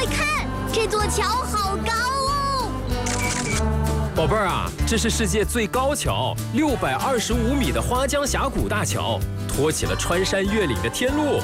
快看，这座桥好高哦！ 宝贝儿啊，这是世界最高桥，625米的花江峡谷大桥，托起了穿山越岭的天路。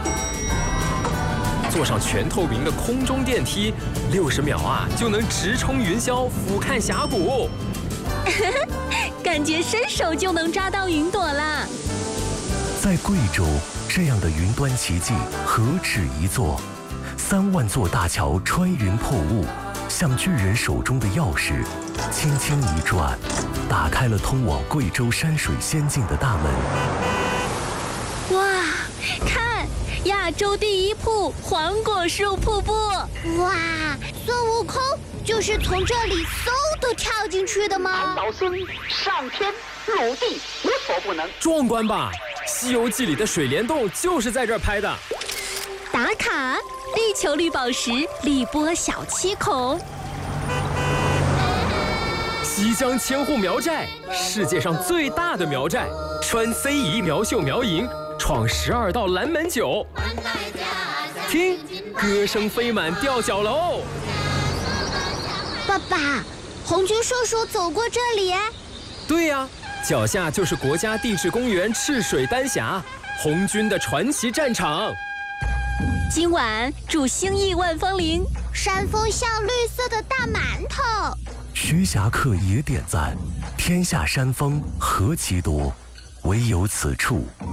坐上全透明的空中电梯，60秒啊就能直冲云霄，俯瞰峡谷。 感觉伸手就能抓到云朵啦！ 在贵州，这样的云端奇迹何止一座？3万座大桥穿云破雾，像巨人手中的钥匙，轻轻一转，打开了通往贵州山水仙境的大门。 哇，看，亚洲第一瀑黄果树瀑布！ 哇，孙悟空就是从这里嗖的跳进去的吗？ 老孙上天入地无所不能， 壮观吧？《西游记》里的水帘洞就是在这儿拍的。 打卡，地球绿宝石荔波小七孔。 西江千户苗寨，世界上最大的苗寨，穿非遗苗绣苗银，闯12道蓝门酒。听，歌声飞满吊脚楼。 爸爸，红军叔叔走过这里。 对呀，脚下就是国家地质公园赤水丹霞，红军的传奇战场。 今晚祝兴义万芳龄， 山峰像绿色的大馒头。 徐霞客也点赞：天下山峰何其多，唯有此处